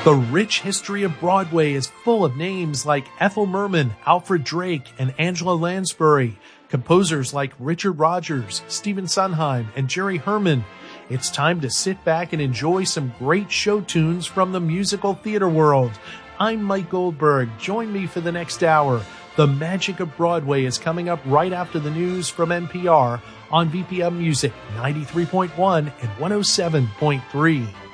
The rich history of Broadway is full of names like Ethel Merman, Alfred Drake, and Angela Lansbury, composers like Richard Rodgers, Stephen Sondheim, and Jerry Herman. It's time to sit back and enjoy some great show tunes from the musical theater world. I'm Mike Goldberg. Join me for the next hour. The Magic of Broadway is coming up right after the news from NPR on VPM Music 93.1 and 107.3.